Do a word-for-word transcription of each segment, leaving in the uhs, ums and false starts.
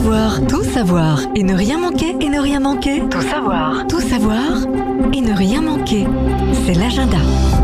savoir, tout savoir et ne rien manquer et ne rien manquer. Tout savoir, tout savoir et ne rien manquer. C'est l'agenda.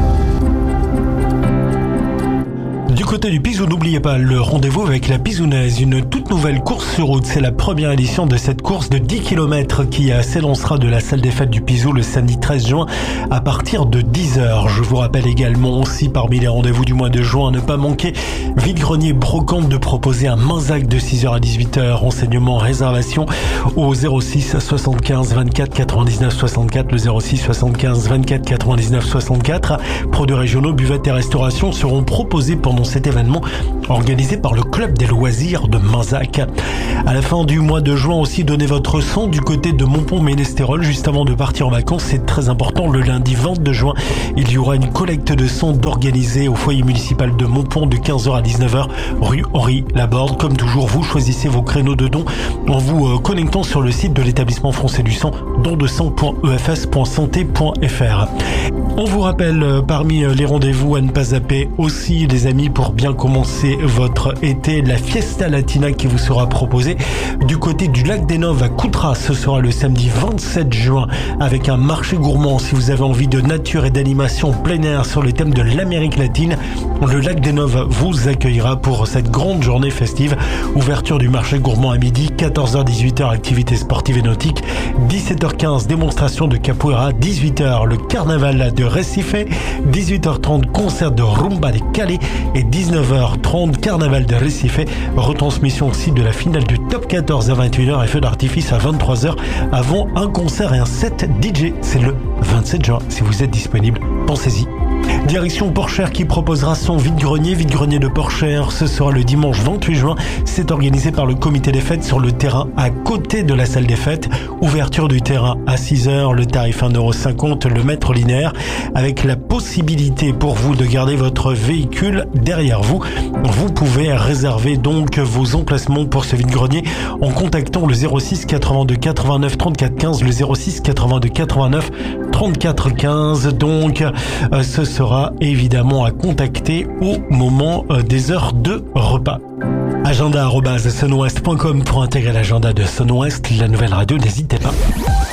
Du côté du Pizou, n'oubliez pas le rendez-vous avec la Pizounaise, une toute nouvelle course sur route. C'est la première édition de cette course de dix kilomètres qui s'élancera de la salle des fêtes du Pizou le samedi treize juin à partir de dix heures. Je vous rappelle également aussi parmi les rendez-vous du mois de juin à ne pas manquer, Vide-grenier Brocante de proposer un Manzac de six heures à dix-huit heures. Renseignements, réservation au zéro six soixante-quinze vingt-quatre quatre-vingt-dix-neuf soixante-quatre, le zéro six soixante-quinze vingt-quatre quatre-vingt-dix-neuf soixante-quatre. Produits régionaux, buvettes et restauration seront proposés pendant cet événement organisé par le club des loisirs de Manzac. À la fin du mois de juin aussi, donnez votre sang du côté de Montpont-Ménestérol juste avant de partir en vacances. C'est très important. Le lundi vingt-deux juin, il y aura une collecte de sang d'organiser au foyer municipal de Montpont de quinze heures à dix-neuf heures, rue Henri Laborde. Comme toujours, vous choisissez vos créneaux de dons en vous connectant sur le site de l'établissement français du sang, don de sang point e f s point santé point f r. On vous rappelle parmi les rendez-vous à ne pas zapper aussi, les amis, pour bien commencer votre été, la Fiesta Latina qui vous sera proposée du côté du lac des Noves à Coutras. Ce sera le samedi vingt-sept juin avec un marché gourmand. Si vous avez envie de nature et d'animation plein air sur le thème de l'Amérique latine, le lac des Noves vous accueillera pour cette grande journée festive. Ouverture du marché gourmand à midi, quatorze heures dix-huit heures activités sportives et nautiques, dix-sept heures quinze démonstration de capoeira, dix-huit heures le carnaval de Recife, dix-huit heures trente concert de rumba de Cali et dix-neuf heures trente carnaval de Recife. Retransmission aussi de la finale du top quatorze à vingt et une heures et feu d'artifice à vingt-trois heures avant un concert et un set D J. C'est le vingt-sept juin. Si vous êtes disponible, pensez-y. Direction Porchère qui proposera son vide-grenier, vide-grenier de Porchère. Ce sera le dimanche vingt-huit juin. C'est organisé par le comité des fêtes sur le terrain à côté de la salle des fêtes. Ouverture du terrain à six heures, le tarif un euro cinquante le mètre linéaire, avec la possibilité pour vous de garder votre véhicule derrière vous. Vous pouvez réserver donc vos emplacements pour ce vide-grenier en contactant le zéro six quatre-vingt-deux quatre-vingt-neuf trente-quatre quinze, le zéro six quatre-vingt-deux quatre-vingt-neuf trente-quatre quinze. Donc, euh, ce sera évidemment à contacter au moment euh, des heures de repas. agenda arobase sunwest point com pour intégrer l'agenda de Sunwest, la nouvelle radio, n'hésitez pas.